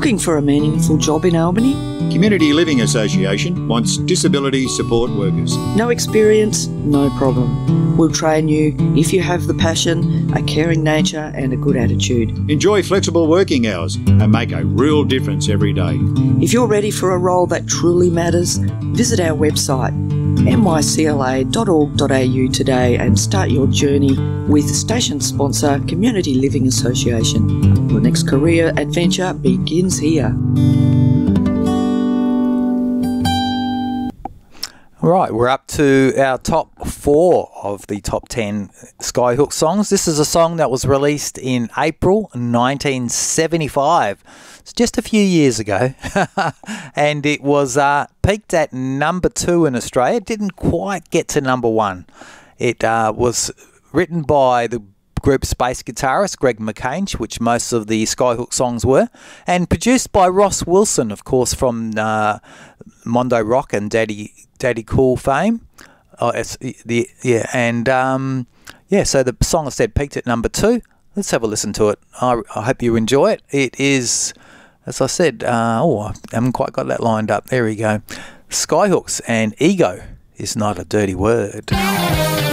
Looking for a meaningful job in Albany? Community Living Association wants disability support workers. No experience? No problem. We'll train you if you have the passion, a caring nature and a good attitude. Enjoy flexible working hours and make a real difference every day. If you're ready for a role that truly matters, visit our website mycla.org.au today and start your journey with station sponsor Community Living Association. Your next career adventure begins here. Right, we're up to our top 4 of the top 10 Skyhook songs. This is a song that was released in April 1975. It's just a few years ago. And it was peaked at number 2 in Australia. It didn't quite get to number 1. It was written by the group Space guitarist Greg McCange, which most of the Skyhook songs were, and produced by Ross Wilson, of course, from Mondo Rock and Daddy Cool fame. So the song I said peaked at number 2. Let's have a listen to it. I hope you enjoy it. It is, as I said, I haven't quite got that lined up. There we go. Skyhooks and Ego is Not a Dirty Word.